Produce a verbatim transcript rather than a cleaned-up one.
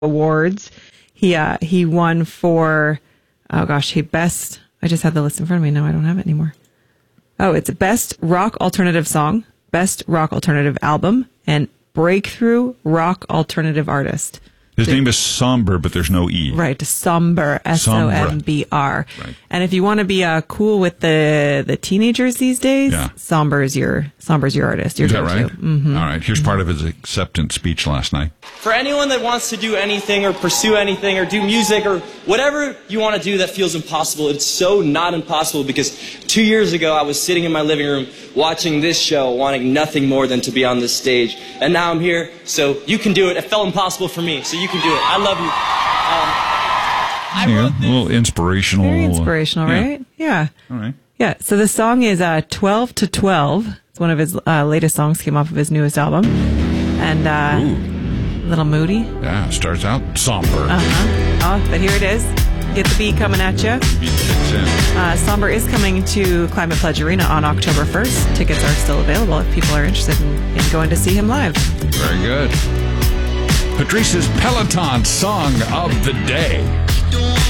awards. He uh, he won for, oh gosh, he best, I just had the list in front of me. Now I don't have it anymore. Oh, it's Best Rock Alternative Song, Best Rock Alternative Album, and Breakthrough Rock Alternative Artist. His name is Somber, but there's no E. Right, Somber, S O M B R. Right. And if you want to be uh, cool with the the teenagers these days, Yeah. Somber is your Somber's your artist. Your Is that go-to. right? Mm-hmm. All right. Here's part of his acceptance speech last night. For anyone that wants to do anything or pursue anything or do music or whatever you want to do that feels impossible, it's so not impossible because two years ago I was sitting in my living room watching this show, wanting nothing more than to be on this stage. And now I'm here, so you can do it. It felt impossible for me, so you can do it. I love you. Um, I Yeah, wrote a this. little inspirational. Very inspirational, yeah. right? Yeah. All right. Yeah. So the song is uh, twelve to twelve. It's one of his uh, latest songs, came off of his newest album. And uh, Ooh. a little moody. Yeah, starts out somber. Uh-huh. Oh, but here it is. Get the beat coming at you. Beat kicks in. Uh, Somber is coming to Climate Pledge Arena on October first. Tickets are still available if people are interested in, in going to see him live. Very good. Patrice's Peloton Song of the Day.